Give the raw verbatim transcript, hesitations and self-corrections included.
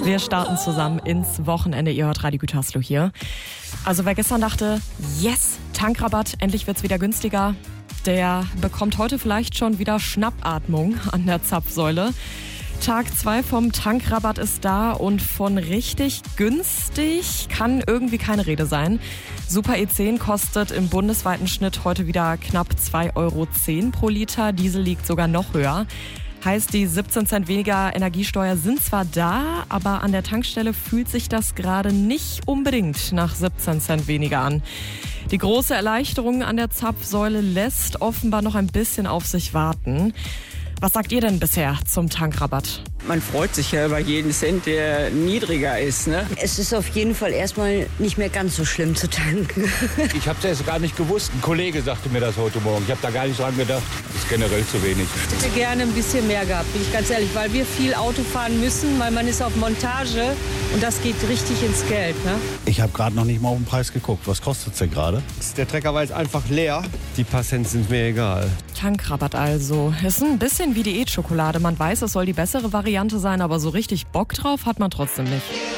Wir starten zusammen ins Wochenende. Ihr hört Radio Gütersloh hier. Also wer gestern dachte, yes, Tankrabatt, endlich wird's wieder günstiger, der bekommt heute vielleicht schon wieder Schnappatmung an der Zapfsäule. Tag zwei vom Tankrabatt ist da und von richtig günstig kann irgendwie keine Rede sein. Super E zehn kostet im bundesweiten Schnitt heute wieder knapp zwei Euro zehn pro Liter. Diesel liegt sogar noch höher. Heißt, die siebzehn Cent weniger Energiesteuer sind zwar da, aber an der Tankstelle fühlt sich das gerade nicht unbedingt nach siebzehn Cent weniger an. Die große Erleichterung an der Zapfsäule lässt offenbar noch ein bisschen auf sich warten. Was sagt ihr denn bisher zum Tankrabatt? Man freut sich ja über jeden Cent, der niedriger ist, ne? Es ist auf jeden Fall erstmal nicht mehr ganz so schlimm zu tanken. Ich habe es erst gar nicht gewusst. Ein Kollege sagte mir das heute Morgen. Ich habe da gar nicht dran gedacht. Das ist generell zu wenig. Ich hätte gerne ein bisschen mehr gehabt, bin ich ganz ehrlich, weil wir viel Auto fahren müssen, weil man ist auf Montage und das geht richtig ins Geld, ne? Ich habe gerade noch nicht mal auf den Preis geguckt. Was kostet es denn gerade? Der Trecker war jetzt einfach leer. Die paar Cent sind mir egal. Tankrabatt also. Ist ein bisschen wie Diätschokolade. Man weiß, es soll die bessere Variante sein, aber so richtig Bock drauf hat man trotzdem nicht.